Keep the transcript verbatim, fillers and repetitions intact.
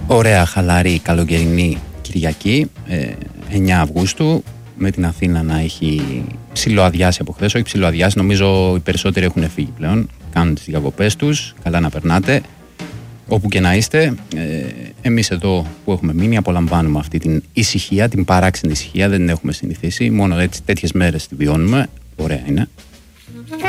Ωραία, χαλαρή, καλοκαιρινή Κυριακή, ε, εννιά Αυγούστου, με την Αθήνα να έχει ψιλοαδιάσει από χθες. Όχι ψιλοαδιάσει, νομίζω οι περισσότεροι έχουν φύγει πλέον. Κάνουν τις διακοπές τους, καλά να περνάτε. Όπου και να είστε, ε, εμείς εδώ που έχουμε μείνει απολαμβάνουμε αυτή την ησυχία, την παράξενη ησυχία, δεν την έχουμε συνηθίσει. Μόνο έτσι, τέτοιες μέρες τη βιώνουμε. Ωραία είναι.